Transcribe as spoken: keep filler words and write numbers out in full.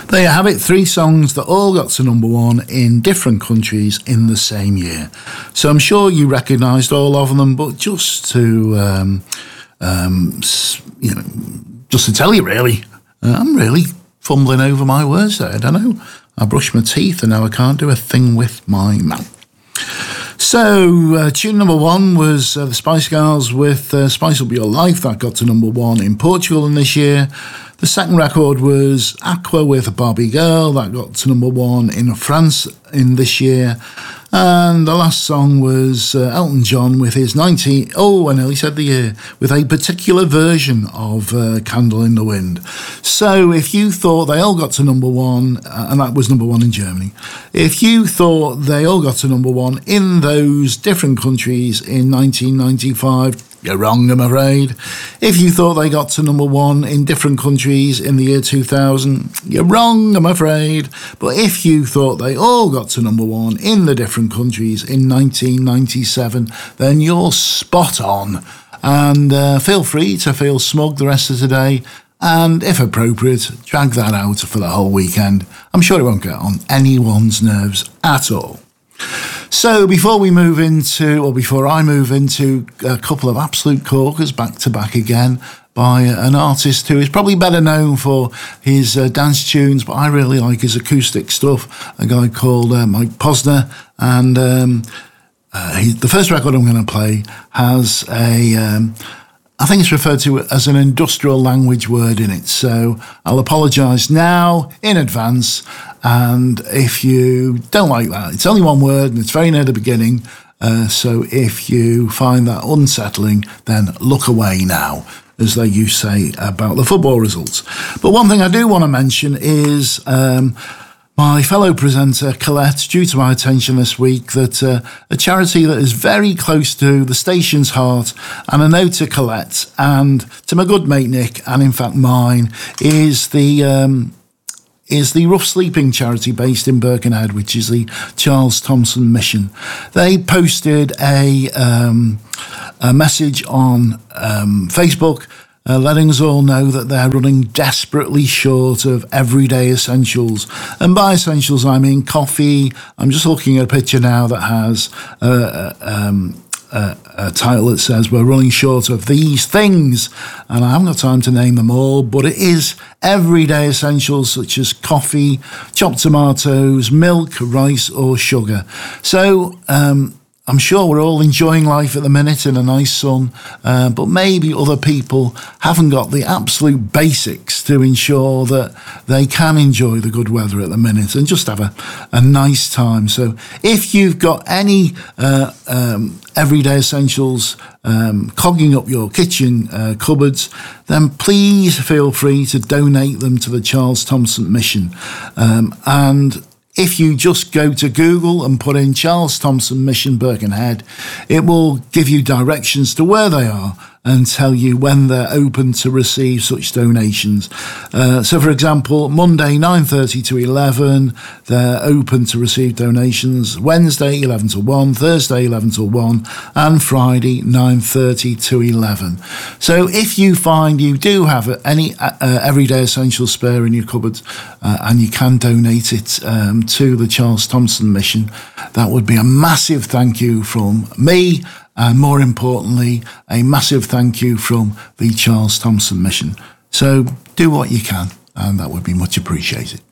There you have it, three songs that all got to number one in different countries in the same year. So I'm sure you recognised all of them, but just to, um, um, you know, just to tell you really, uh, I'm really fumbling over my words there. I don't know. I brushed my teeth and now I can't do a thing with my mouth. So, uh, tune number one was uh, the Spice Girls with uh, Spice Up Your Life. That got to number one in Portugal in this year. The second record was Aqua with Barbie Girl. That got to number one in France in this year. And the last song was uh, Elton John with his nineteen... Oh, I nearly said the year. With a particular version of uh, Candle in the Wind. So if you thought they all got to number one, uh, and that was number one in Germany. If you thought they all got to number one in those different countries in nineteen ninety-five... You're wrong, I'm afraid. If you thought they got to number one in different countries in the year two thousand, you're wrong, I'm afraid. But if you thought they all got to number one in the different countries in nineteen ninety-seven, then you're spot on. And uh, feel free to feel smug the rest of today. And if appropriate, drag that out for the whole weekend. I'm sure it won't get on anyone's nerves at all. So before we move into, or before I move into a couple of absolute corkers back to back again by an artist who is probably better known for his uh, dance tunes, but I really like his acoustic stuff, a guy called uh, Mike Posner. And um, uh, he, the first record I'm going to play has a... Um, I think it's referred to as an industrial language word in it, so I'll apologise now in advance. And if you don't like that, it's only one word and it's very near the beginning, uh, so if you find that unsettling, then look away now, as they used to say about the football results. But one thing I do want to mention is... Um, My fellow presenter, Colette, drew to my attention this week that uh, a charity that is very close to the station's heart, and a note to Colette and to my good mate Nick, and in fact mine, is the um, is the Rough Sleeping charity based in Birkenhead, which is the Charles Thompson Mission. They posted a, um, a message on um, Facebook Uh, letting us all know that they're running desperately short of everyday essentials. And by essentials, I mean coffee. I'm just looking at a picture now that has uh, um, a, a title that says, we're running short of these things. And I haven't got time to name them all, but it is everyday essentials such as coffee, chopped tomatoes, milk, rice or sugar. So... Um, I'm sure we're all enjoying life at the minute in a nice sun, uh, but maybe other people haven't got the absolute basics to ensure that they can enjoy the good weather at the minute and just have a, a nice time. So if you've got any uh, um, everyday essentials um, clogging up your kitchen uh, cupboards, then please feel free to donate them to the Charles Thompson Mission. Um, and If you just go to Google and put in Charles Thompson Mission Birkenhead, it will give you directions to where they are and tell you when they're open to receive such donations. Uh, so, for example, Monday nine thirty to eleven, they're open to receive donations. Wednesday eleven to one, Thursday eleven to one, and Friday nine thirty to eleven. So if you find you do have any uh, everyday essentials spare in your cupboard uh, and you can donate it um, to the Charles Thompson Mission, that would be a massive thank you from me. And more importantly, a massive thank you from the Charles Thompson Mission. So do what you can, and that would be much appreciated.